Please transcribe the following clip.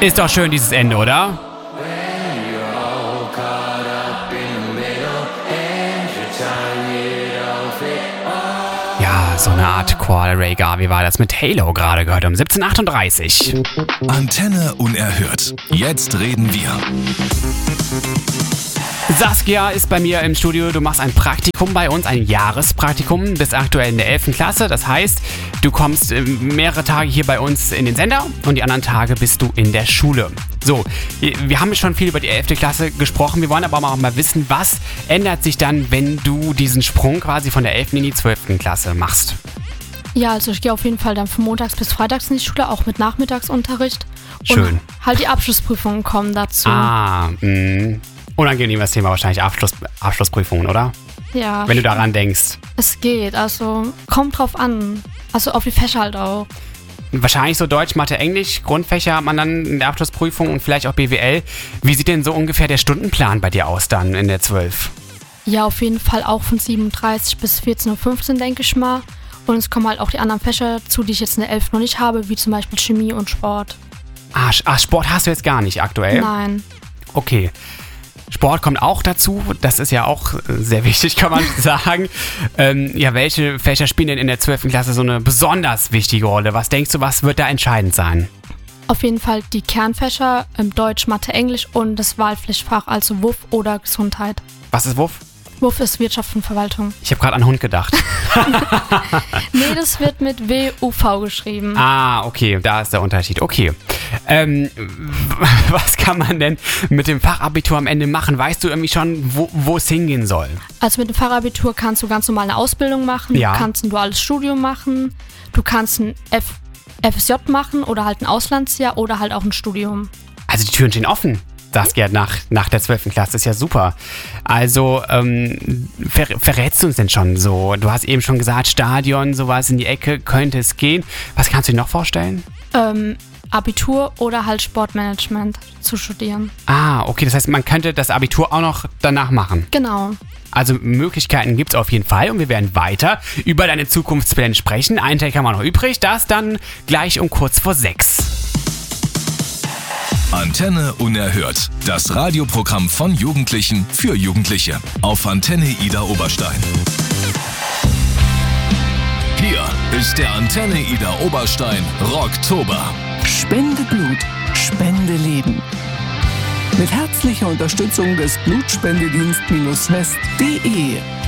Ist doch schön, dieses Ende, oder? Ja, so eine Art Qual Ray Garvey war das mit Halo gerade gehört um 17:38. Antenne unerhört. Jetzt reden wir. Saskia ist bei mir im Studio. Du machst ein Praktikum bei uns, ein Jahrespraktikum, bist aktuell in der 11. Klasse. Das heißt, du kommst mehrere Tage hier bei uns in den Sender und die anderen Tage bist du in der Schule. So, wir haben schon viel über die 11. Klasse gesprochen. Wir wollen aber auch mal wissen, was ändert sich dann, wenn du diesen Sprung quasi von der 11. in die 12. Klasse machst? Ja, also ich gehe auf jeden Fall dann von montags bis freitags in die Schule, auch mit Nachmittagsunterricht. Schön. Und halt die Abschlussprüfungen kommen dazu. Unangenehmes Thema wahrscheinlich, Abschlussprüfungen, oder? Ja. Wenn du daran denkst. Es geht, also kommt drauf an. Also auf die Fächer halt auch. Wahrscheinlich so Deutsch, Mathe, Englisch, Grundfächer hat man dann in der Abschlussprüfung und vielleicht auch BWL. Wie sieht denn so ungefähr der Stundenplan bei dir aus dann in der 12? Ja, auf jeden Fall auch von 7:30 bis 14:15 Uhr, denke ich mal. Und es kommen halt auch die anderen Fächer dazu, die ich jetzt in der 11. noch nicht habe, wie zum Beispiel Chemie und Sport. Sport hast du jetzt gar nicht aktuell? Nein. Okay. Sport kommt auch dazu, das ist ja auch sehr wichtig, kann man sagen. Welche Fächer spielen denn in der 12. Klasse so eine besonders wichtige Rolle? Was denkst du, was wird da entscheidend sein? Auf jeden Fall die Kernfächer, Deutsch, Mathe, Englisch und das Wahlpflichtfach, also WUF oder Gesundheit. Was ist WUF? WUF ist Wirtschaft und Verwaltung. Ich habe gerade an Hund gedacht. Nee, das wird mit WUV geschrieben. Okay, da ist der Unterschied. Okay. Was kann man denn mit dem Fachabitur am Ende machen? Weißt du irgendwie schon, wo es hingehen soll? Also mit dem Fachabitur kannst du ganz normal eine Ausbildung machen, Ja. Du kannst ein duales Studium machen, du kannst ein FSJ machen oder halt ein Auslandsjahr oder halt auch ein Studium. Also die Türen stehen offen. Saskia, nach der 12. Klasse ist ja super. Also, verrätst du uns denn schon so? Du hast eben schon gesagt, Stadion, sowas in die Ecke könnte es gehen. Was kannst du dir noch vorstellen? Abitur oder halt Sportmanagement zu studieren. Okay, das heißt, man könnte das Abitur auch noch danach machen. Genau. Also Möglichkeiten gibt es auf jeden Fall und wir werden weiter über deine Zukunftspläne sprechen. Einen Teil haben wir noch übrig, das dann gleich um kurz vor 6. Antenne unerhört. Das Radioprogramm von Jugendlichen für Jugendliche. Auf Antenne Ida Oberstein. Hier ist der Antenne Ida Oberstein Rocktober. Spende Blut, Spende Leben. Mit herzlicher Unterstützung des Blutspendedienst-west.de